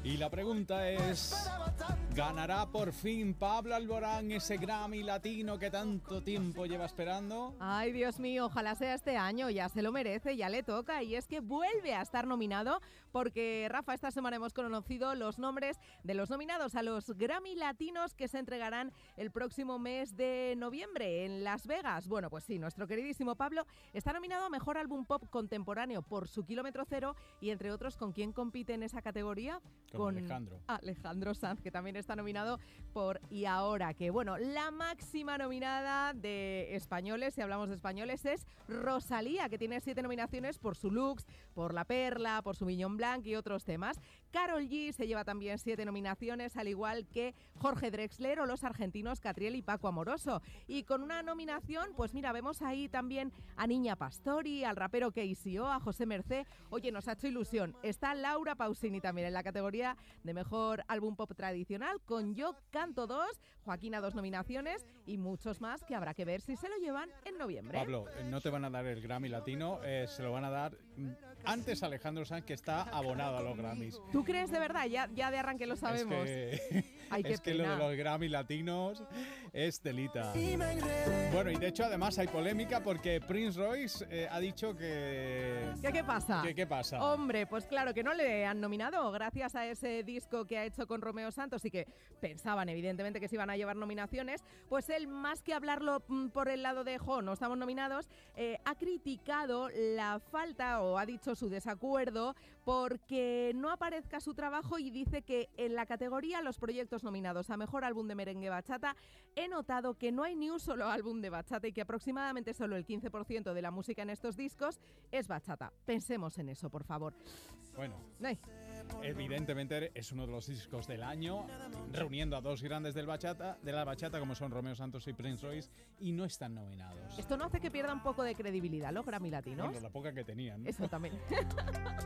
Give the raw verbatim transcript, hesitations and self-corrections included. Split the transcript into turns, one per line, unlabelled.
Y la pregunta es, ¿ganará por fin Pablo Alborán ese Grammy latino que tanto tiempo lleva esperando?
Ay, Dios mío, ojalá sea este año, ya se lo merece, ya le toca. Y es que vuelve a estar nominado porque, Rafa, esta semana hemos conocido los nombres de los nominados a los Grammy Latinos que se entregarán el próximo mes de noviembre en Las Vegas. Bueno, pues sí, nuestro queridísimo Pablo está nominado a Mejor Álbum Pop Contemporáneo por su Kilómetro Cero y, entre otros, ¿con quién compite en esa categoría?
Con, con Alejandro.
Alejandro Sanz, que también está nominado por Y Ahora, que bueno, la máxima nominada de españoles, si hablamos de españoles, es Rosalía, que tiene siete nominaciones por su Lux, por La Perla, por su Miñón Blanc y otros temas. Karol G se lleva también siete nominaciones, al igual que Jorge Drexler o los argentinos Catriel y Paco Amoroso. Y con una nominación, pues mira, vemos ahí también a Niña Pastori, al rapero K C O, a José Mercé. Oye, nos ha hecho ilusión. Está Laura Pausini también en la categoría de Mejor Álbum Pop Tradicional, con Yo Canto dos, Joaquín a dos nominaciones y muchos más que habrá que ver si se lo llevan en noviembre.
Pablo, no te van a dar el Grammy Latino, eh, se lo van a dar antes a Alejandro Sanz, que está abonado a los Grammys.
¿Tú crees de verdad? Ya, ya de arranque lo sabemos.
Es que, Ay,
qué
es que
pena.
lo de los Grammy Latinos es telita. Bueno, y de hecho además hay polémica porque Prince Royce eh, ha dicho que...
¿Qué, qué pasa?
¿Qué, ¿Qué pasa?
Hombre, pues claro que no le han nominado gracias a ese disco que ha hecho con Romeo Santos y que pensaban evidentemente que se iban a llevar nominaciones. Pues él, más que hablarlo mm, por el lado de jo, no estamos nominados, eh, ha criticado la falta o ha dicho su desacuerdo porque no aparezca su trabajo y dice que en la categoría los proyectos nominados a Mejor Álbum de Merengue Bachata he notado que no hay ni un solo álbum de bachata y que aproximadamente solo el quince por ciento de la música en estos discos es bachata. Pensemos en eso, por favor.
Bueno,
Ay.
Evidentemente es uno de los discos del año, reuniendo a dos grandes del bachata, de la bachata, como son Romeo Santos y Prince Royce, y no están nominados.
Esto no hace que pierda un poco de credibilidad los Grammy Latinos.
Bueno, la poca que tenían, ¿no?
Eso también.